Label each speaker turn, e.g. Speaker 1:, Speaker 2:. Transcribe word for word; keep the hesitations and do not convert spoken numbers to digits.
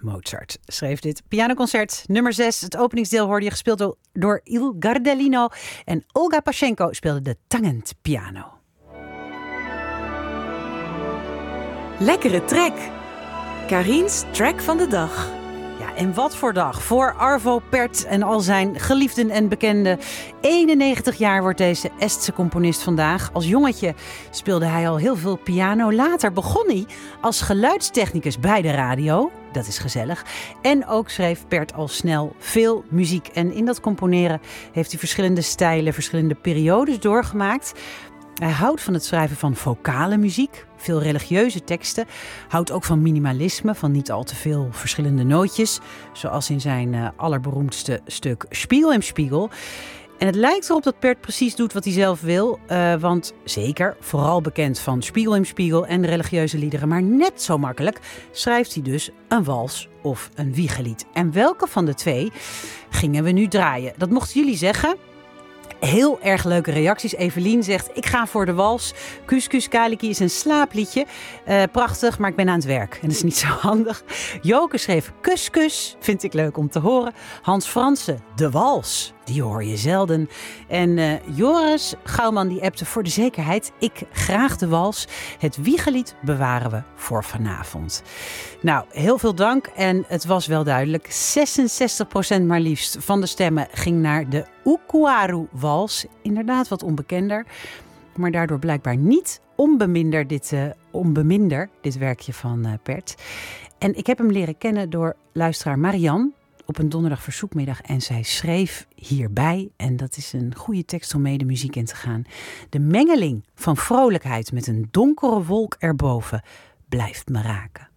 Speaker 1: Mozart schreef dit pianoconcert. Nummer zes, het openingsdeel hoorde je gespeeld door, door Il Gardellino. En Olga Pashenko speelde de tangent piano.
Speaker 2: Lekkere track. Karin's track van de dag.
Speaker 1: Ja, en wat voor dag voor Arvo Pärt en al zijn geliefden en bekenden. eenennegentig jaar wordt deze Estse componist vandaag. Als jongetje speelde hij al heel veel piano. Later begon hij als geluidstechnicus bij de radio. Dat is gezellig. En ook schreef Pärt al snel veel muziek. En in dat componeren heeft hij verschillende stijlen, verschillende periodes doorgemaakt. Hij houdt van het schrijven van vocale muziek, veel religieuze teksten. Houdt ook van minimalisme, van niet al te veel verschillende nootjes. Zoals in zijn uh, allerberoemdste stuk Spiegel im Spiegel. En het lijkt erop dat Pärt precies doet wat hij zelf wil. Uh, want zeker, vooral bekend van Spiegel im Spiegel en religieuze liederen. Maar net zo makkelijk schrijft hij dus een wals of een wiegelied. En welke van de twee gingen we nu draaien? Dat mochten jullie zeggen. Heel erg leuke reacties. Evelien zegt, ik ga voor de wals. Kuskus Kaliki is een slaapliedje. Uh, prachtig, maar ik ben aan het werk. En dat is niet zo handig. Joke schreef kuskus. Vind ik leuk om te horen. Hans Fransen, de wals. Die hoor je zelden. En uh, Joris Gouwman die appte voor de zekerheid. Ik graag de wals. Het wiegelied bewaren we voor vanavond. Nou, heel veel dank. En het was wel duidelijk. zesenzestig procent maar liefst van de stemmen ging naar de Ukuaru-wals. Inderdaad wat onbekender. Maar daardoor blijkbaar niet onbeminder dit, uh, onbeminder, dit werkje van uh, Pärt. En ik heb hem leren kennen door luisteraar Marianne. Op een donderdag verzoekmiddag en zij schreef hierbij, en dat is een goede tekst om mee de muziek in te gaan. De mengeling van vrolijkheid met een donkere wolk erboven blijft me raken.